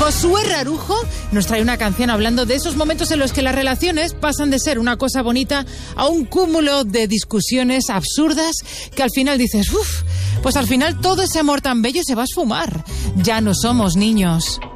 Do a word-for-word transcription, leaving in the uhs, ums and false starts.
Josué Rarujo nos trae una canción hablando de esos momentos en los que las relaciones pasan de ser una cosa bonita a un cúmulo de discusiones absurdas que al final dices, uff, pues al final todo ese amor tan bello se va a esfumar. Ya no somos niños.